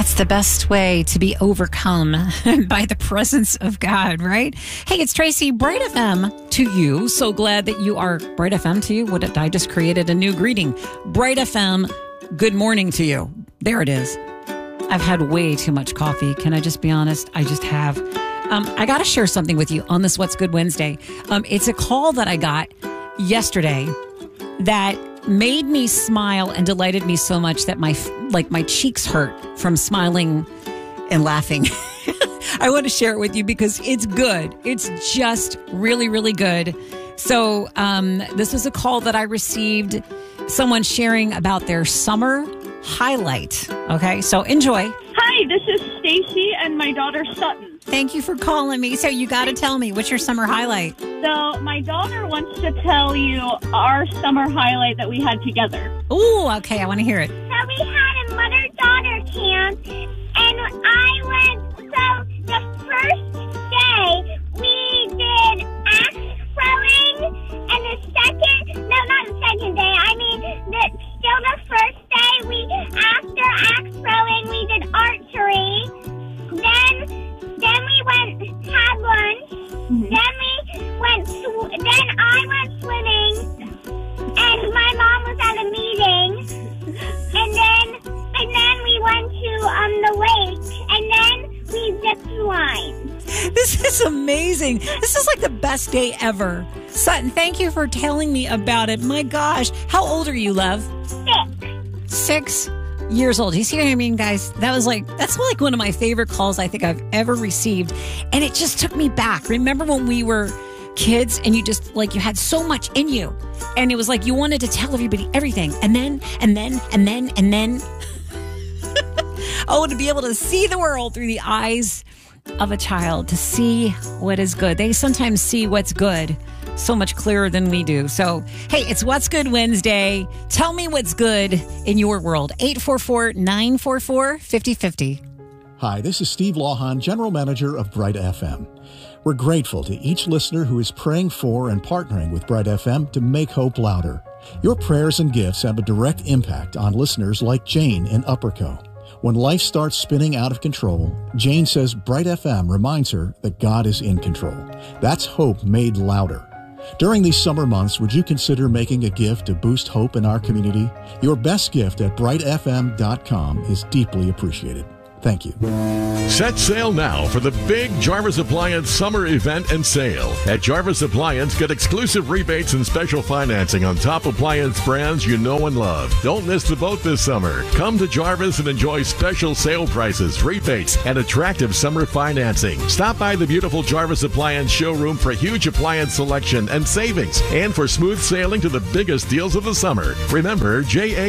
That's the best way to be overcome by the presence of God, right? Hey, it's Tracy, Bright FM to you. So glad that you are Bright FM to you. I just created a new greeting. Bright FM, good morning to you. There it is. I've had way too much coffee. Can I just be honest? I just have. I got to share something with you on this What's Good Wednesday. It's a call that I got yesterday that made me smile and delighted me so much that my cheeks hurt from smiling and laughing. I want to share it with you because it's good. It's just really, really good. So this was a call that I received, someone sharing about their summer highlight. Okay, so enjoy. Hi, this is Stacy and my daughter Sutton. Thank you for calling me. So you got to tell me, what's your summer highlight? So my daughter wants to tell you our summer highlight that we had together. Ooh, okay, I want to hear it. So we had a mother-daughter camp, and the first day we did axe throwing, and still the first day after axe throwing, we did archery. Then we had lunch. Then I went swimming, and my mom was at a meeting. And then we went to the lake, and then we zipped line. This is amazing. This is like the best day ever. Sutton, thank you for telling me about it. My gosh, how old are you, love? 6. 6 years old. You see what I mean, guys? That's like one of my favorite calls I think I've ever received. And it just took me back. Remember when we were kids and you just you had so much in you and it was like you wanted to tell everybody everything. And then. Oh, to be able to see the world through the eyes of a child, to see what is good. They sometimes see what's good so much clearer than we do. So, hey, it's What's Good Wednesday. Tell me what's good in your world. 844-944-5050. Hi, this is Steve Lawhon, General Manager of Bright FM. We're grateful to each listener who is praying for and partnering with Bright FM to make hope louder. Your prayers and gifts have a direct impact on listeners like Jane in Upperco. When life starts spinning out of control, Jane says Bright FM reminds her that God is in control. That's hope made louder. During these summer months, would you consider making a gift to boost hope in our community? Your best gift at brightfm.com is deeply appreciated. Thank you. Set sail now for the big Jarvis Appliance summer event and sale. At Jarvis Appliance, get exclusive rebates and special financing on top appliance brands you know and love. Don't miss the boat this summer. Come to Jarvis and enjoy special sale prices, rebates, and attractive summer financing. Stop by the beautiful Jarvis Appliance showroom for huge appliance selection and savings, and for smooth sailing to the biggest deals of the summer. Remember,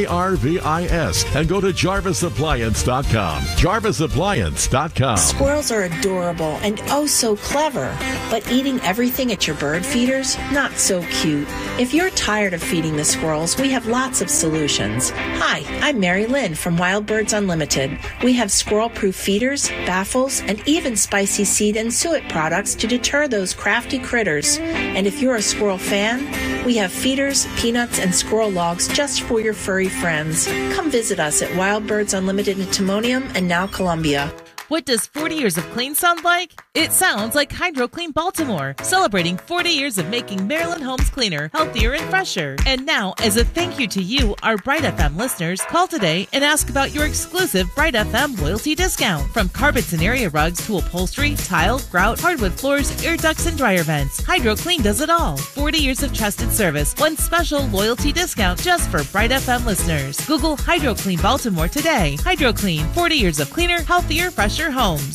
JARVIS, and go to jarvisappliance.com. JarvisAppliance.com. Squirrels are adorable and oh so clever, but eating everything at your bird feeders? Not so cute. If you're tired of feeding the squirrels, we have lots of solutions. Hi, I'm Mary Lynn from Wild Birds Unlimited. We have squirrel-proof feeders, baffles, and even spicy seed and suet products to deter those crafty critters. And if you're a squirrel fan, we have feeders, peanuts, and squirrel logs just for your furry friends. Come visit us at Wild Birds Unlimited in Timonium and now Columbia. What does 40 years of clean sound like? It sounds like Hydro Clean Baltimore, celebrating 40 years of making Maryland homes cleaner, healthier, and fresher. And now, as a thank you to you, our Bright FM listeners, call today and ask about your exclusive Bright FM loyalty discount. From carpets and area rugs to upholstery, tile, grout, hardwood floors, air ducts, and dryer vents, Hydro Clean does it all. 40 years of trusted service, one special loyalty discount just for Bright FM listeners. Google Hydro Clean Baltimore today. Hydro Clean, 40 years of cleaner, healthier, fresher homes.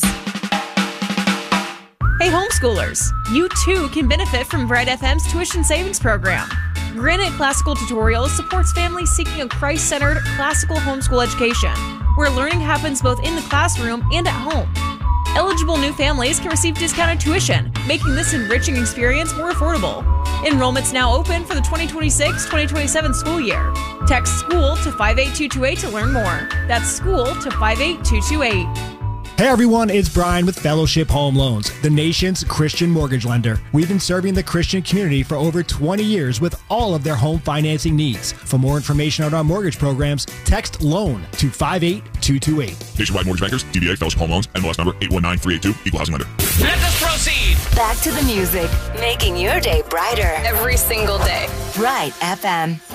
Hey homeschoolers, you too can benefit from Bright FM's tuition savings program. Granite Classical Tutorials supports families seeking a Christ-centered classical homeschool education, where learning happens both in the classroom and at home. Eligible new families can receive discounted tuition, making this enriching experience more affordable. Enrollment's now open for the 2026-2027 school year. Text SCHOOL to 58228 to learn more. That's SCHOOL to 58228. Hey everyone, it's Brian with Fellowship Home Loans, the nation's Christian mortgage lender. We've been serving the Christian community for over 20 years with all of their home financing needs. For more information on our mortgage programs, text LOAN to 58228. Nationwide Mortgage Bankers, DBA Fellowship Home Loans, NMLS number 819382, Equal Housing Lender. Let us proceed. Back to the music, making your day brighter every single day. Bright FM.